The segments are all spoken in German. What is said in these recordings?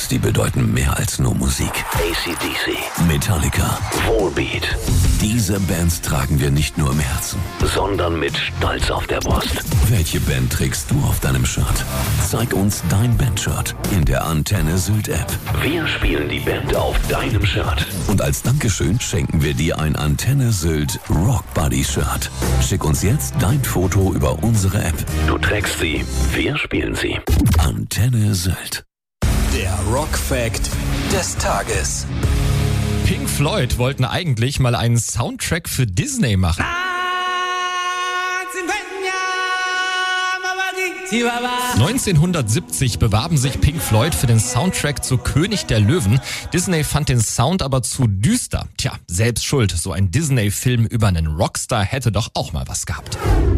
Hits, die bedeuten mehr als nur Musik. AC/DC, Metallica, Volbeat. Diese Bands tragen wir nicht nur im Herzen, sondern mit Stolz auf der Brust. Welche Band trägst du auf deinem Shirt? Zeig uns dein Bandshirt in der Antenne Sylt App. Wir spielen die Band auf deinem Shirt. Und als Dankeschön schenken wir dir ein Antenne Sylt Rock Buddy Shirt. Schick uns jetzt dein Foto über unsere App. Du trägst sie, wir spielen sie. Antenne Sylt. Der Rock Fact des Tages. Pink Floyd wollten eigentlich mal einen Soundtrack für Disney machen. 1970 bewarben sich Pink Floyd für den Soundtrack zu König der Löwen. Disney fand den Sound aber zu düster. Tja, selbst schuld. So ein Disney-Film über einen Rockstar hätte doch auch mal was gehabt.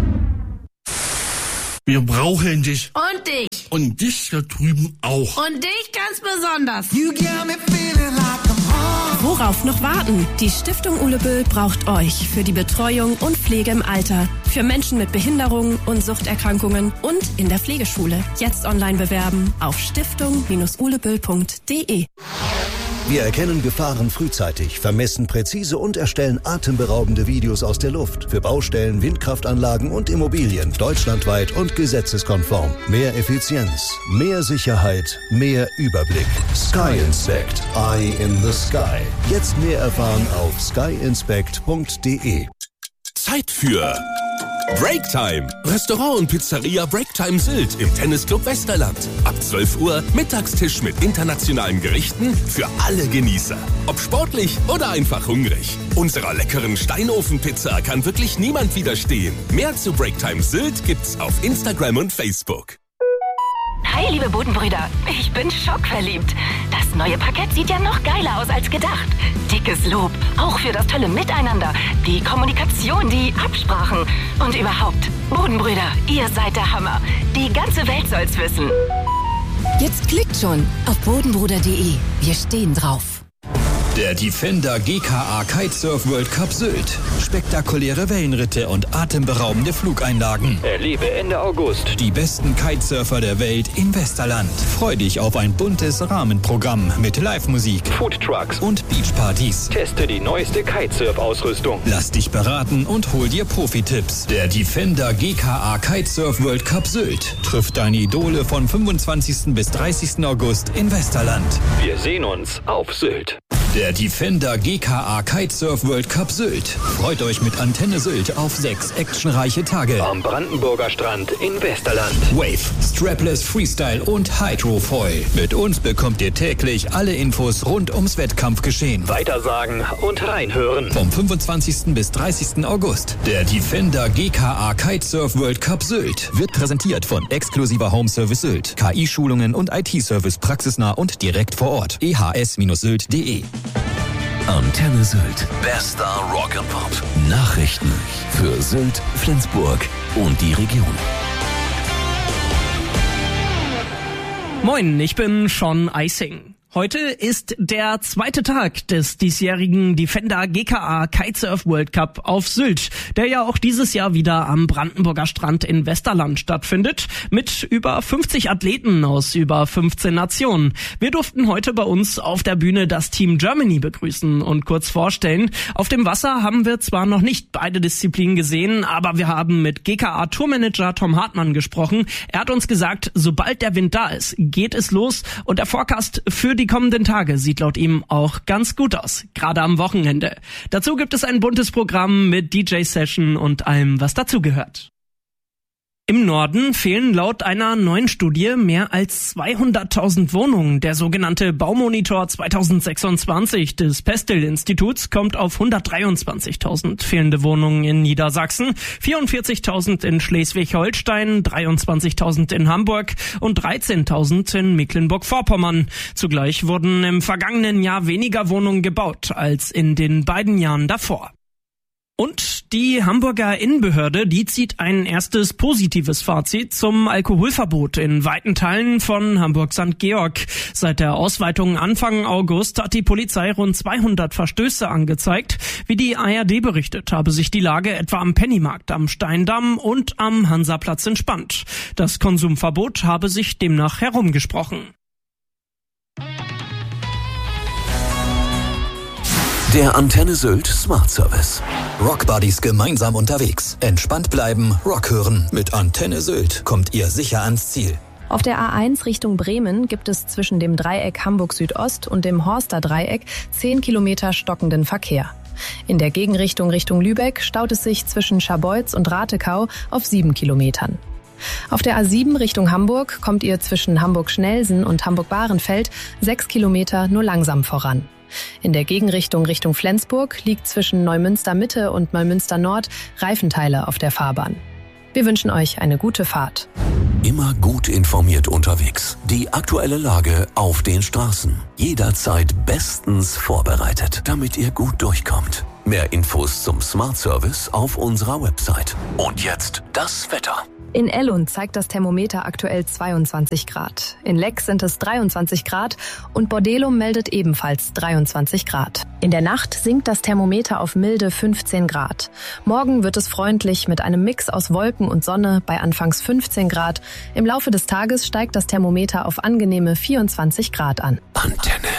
Wir brauchen dich. Und dich. Und dich da drüben auch. Und dich ganz besonders. Worauf noch warten? Die Stiftung Uleböll braucht euch für die Betreuung und Pflege im Alter, für Menschen mit Behinderungen und Suchterkrankungen und in der Pflegeschule. Jetzt online bewerben auf stiftung-uleböll.de. Wir erkennen Gefahren frühzeitig, vermessen präzise und erstellen atemberaubende Videos aus der Luft für Baustellen, Windkraftanlagen und Immobilien, deutschlandweit und gesetzeskonform. Mehr Effizienz, mehr Sicherheit, mehr Überblick. Sky Inspect, Eye in the Sky. Jetzt mehr erfahren auf skyinspect.de. Zeit für Breaktime. Restaurant und Pizzeria Breaktime Sylt im Tennisclub Westerland. Ab 12 Uhr Mittagstisch mit internationalen Gerichten für alle Genießer. Ob sportlich oder einfach hungrig. Unserer leckeren Steinofenpizza kann wirklich niemand widerstehen. Mehr zu Breaktime Sylt gibt's auf Instagram und Facebook. Hi, liebe Bodenbrüder. Ich bin schockverliebt. Das neue Parkett sieht ja noch geiler aus als gedacht. Dickes Lob, auch für das tolle Miteinander, die Kommunikation, die Absprachen und überhaupt. Bodenbrüder, ihr seid der Hammer. Die ganze Welt soll's wissen. Jetzt klickt schon auf bodenbruder.de. Wir stehen drauf. Der Defender GKA Kitesurf World Cup Sylt. Spektakuläre Wellenritte und atemberaubende Flugeinlagen. Erlebe Ende August die besten Kitesurfer der Welt in Westerland. Freu dich auf ein buntes Rahmenprogramm mit Live-Musik, Foodtrucks und Beachpartys. Teste die neueste Kitesurf-Ausrüstung. Lass dich beraten und hol dir Profi-Tipps. Der Defender GKA Kitesurf World Cup Sylt trifft deine Idole von 25. bis 30. August in Westerland. Wir sehen uns auf Sylt. Der Defender GKA Kitesurf World Cup Sylt freut euch mit Antenne Sylt auf 6 actionreiche Tage. Am Brandenburger Strand in Westerland. Wave, Strapless Freestyle und Hydrofoil. Mit uns bekommt ihr täglich alle Infos rund ums Wettkampfgeschehen. Weitersagen und reinhören. Vom 25. bis 30. August. Der Defender GKA Kitesurf World Cup Sylt wird präsentiert von Exklusiver Home Service Sylt. KI-Schulungen und IT-Service praxisnah und direkt vor Ort. ehs-sylt.de. Antenne Sylt. Bester Rock and Pop. Nachrichten für Sylt, Flensburg und die Region. Moin, ich bin Sean Eising. Heute ist der zweite Tag des diesjährigen Defender GKA Kitesurf World Cup auf Sylt, der ja auch dieses Jahr wieder am Brandenburger Strand in Westerland stattfindet, mit über 50 Athleten aus über 15 Nationen. Wir durften heute bei uns auf der Bühne das Team Germany begrüßen und kurz vorstellen. Auf dem Wasser haben wir zwar noch nicht beide Disziplinen gesehen, aber wir haben mit GKA Tourmanager Tom Hartmann gesprochen. Er hat uns gesagt, sobald der Wind da ist, geht es los und der Forecast für die kommenden Tage sieht laut ihm auch ganz gut aus, gerade am Wochenende. Dazu gibt es ein buntes Programm mit DJ-Session und allem, was dazugehört. Im Norden fehlen laut einer neuen Studie mehr als 200.000 Wohnungen. Der sogenannte Baumonitor 2026 des Pestel-Instituts kommt auf 123.000 fehlende Wohnungen in Niedersachsen, 44.000 in Schleswig-Holstein, 23.000 in Hamburg und 13.000 in Mecklenburg-Vorpommern. Zugleich wurden im vergangenen Jahr weniger Wohnungen gebaut als in den beiden Jahren davor. Und die Hamburger Innenbehörde, die zieht ein erstes positives Fazit zum Alkoholverbot in weiten Teilen von Hamburg-St. Georg. Seit der Ausweitung Anfang August hat die Polizei rund 200 Verstöße angezeigt. Wie die ARD berichtet, habe sich die Lage etwa am Pennymarkt, am Steindamm und am Hansaplatz entspannt. Das Konsumverbot habe sich demnach herumgesprochen. Der Antenne Sylt Smart Service. Rockbuddies gemeinsam unterwegs. Entspannt bleiben, Rock hören. Mit Antenne Sylt kommt ihr sicher ans Ziel. Auf der A1 Richtung Bremen gibt es zwischen dem Dreieck Hamburg Südost und dem Horster Dreieck 10 Kilometer stockenden Verkehr. In der Gegenrichtung Richtung Lübeck staut es sich zwischen Scharbeutz und Ratekau auf 7 Kilometern. Auf der A7 Richtung Hamburg kommt ihr zwischen Hamburg-Schnelsen und Hamburg-Bahrenfeld 6 Kilometer nur langsam voran. In der Gegenrichtung Richtung Flensburg liegt zwischen Neumünster Mitte und Neumünster Nord Reifenteile auf der Fahrbahn. Wir wünschen euch eine gute Fahrt. Immer gut informiert unterwegs. Die aktuelle Lage auf den Straßen. Jederzeit bestens vorbereitet, damit ihr gut durchkommt. Mehr Infos zum Smart Service auf unserer Website. Und jetzt das Wetter. In Ellund zeigt das Thermometer aktuell 22 Grad. In Leck sind es 23 Grad und Bordelum meldet ebenfalls 23 Grad. In der Nacht sinkt das Thermometer auf milde 15 Grad. Morgen wird es freundlich mit einem Mix aus Wolken und Sonne bei anfangs 15 Grad. Im Laufe des Tages steigt das Thermometer auf angenehme 24 Grad an. Antenne.